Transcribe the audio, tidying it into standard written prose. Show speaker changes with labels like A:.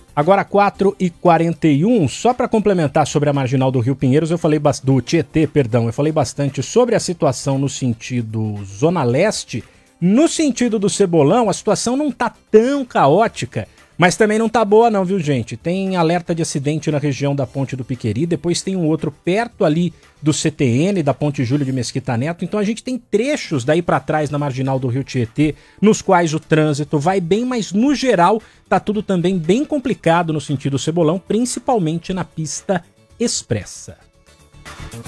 A: Agora 4h41, só para complementar sobre a Marginal do Rio Pinheiros, do Tietê, eu falei bastante sobre a situação no sentido Zona Leste. No sentido do Cebolão, a situação não tá tão caótica, mas também não tá boa não, viu gente? Tem alerta de acidente na região da Ponte do Piqueri, depois tem um outro perto ali do CTN, da Ponte Júlio de Mesquita Neto, então a gente tem trechos daí pra trás na Marginal do Rio Tietê, nos quais o trânsito vai bem, mas no geral tá tudo também bem complicado no sentido Cebolão, principalmente na pista expressa.